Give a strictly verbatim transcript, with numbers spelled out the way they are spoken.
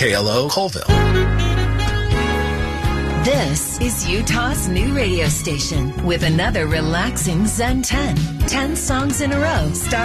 K L O Colville. This is Utah's new radio station with another relaxing Zen ten. ten songs in a row. Start